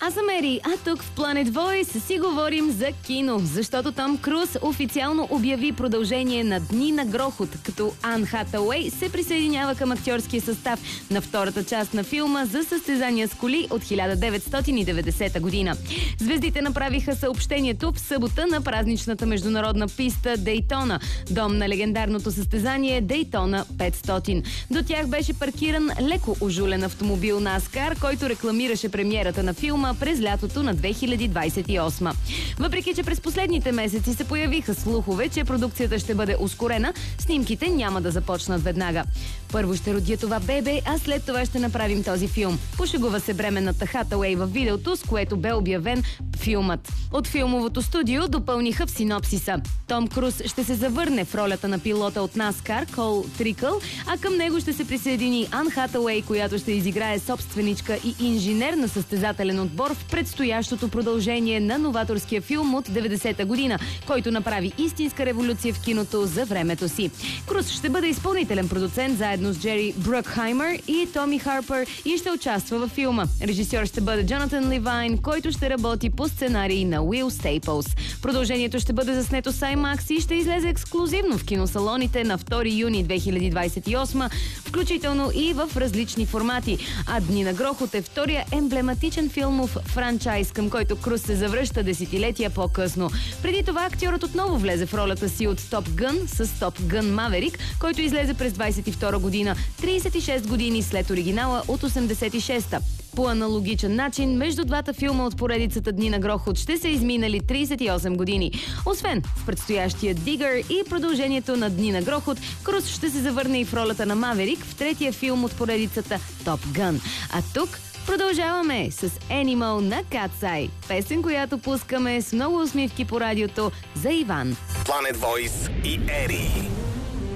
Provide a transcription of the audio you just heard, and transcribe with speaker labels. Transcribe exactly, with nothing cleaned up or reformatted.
Speaker 1: Аз съм Ери, а тук в Planet Voice си говорим за кино, защото Том Круз официално обяви продължение на Дни на грохот, като Ан Хатауей се присъединява към актьорския състав на втората част на филма за състезания с коли от хиляда деветстотин и деветдесета година. Звездите направиха съобщението в събота на празничната международна писта Дейтона, дом на легендарното състезание Дейтона петстотин. До тях беше паркиран леко ожулен автомобил NASCAR, който рекламираше премиерата на филма през лятото на две хиляди двадесет и осма. Въпреки че през последните месеци се появиха слухове, че продукцията ще бъде ускорена, снимките няма да започнат веднага. Първо ще роди това бебе, а след това ще направим този филм. Пошегува се бременната Хатауей във видеото, с което бе обявен филмът. От филмовото студио допълниха в синопсиса. Том Круз ще се завърне в ролята на пилота от NASCAR Кол Трикъл, а към него ще се присъедини Ан Хатауей, която ще изиграе собственичка и инженер на състезателен отбор в предстоящото продължение на новаторския филм от деветдесета година, който направи истинска революция в киното за времето си. Круз ще бъде изпълнителен продуцент заедно с Джери Брукхаймер и Томи Харпър и ще участва във филма. Режисьор ще бъде Джонатан Ливайн, който ще работи по сценарий на Уил Стейплс. Продължението ще бъде заснето с IMAX и ще излезе ексклузивно в киносалоните на втори юни две хиляди двадесет и осма, включително и в различни формати. А Дни на грохот е втория емблематичен филмов франчайз, към който Круз се завръща десетилетия по-късно. Преди това актьорът отново влезе в ролята си от Топ Гън с Топ Гън Маверик, който излезе през двадесет и втора година, тридесет и шест години след оригинала от осемдесет и шеста. По аналогичен начин, между двата филма от поредицата Дни на грохот ще са изминали тридесет и осем години. Освен в предстоящия Дигър и продължението на Дни на грохот, Круз ще се завърне и в ролята на Маверик в третия филм от поредицата Топ Гън. А тук продължаваме с Animal на Cat's Eye, песен, която пускаме с много усмивки по радиото за Иван.
Speaker 2: Planet Voice и Ери.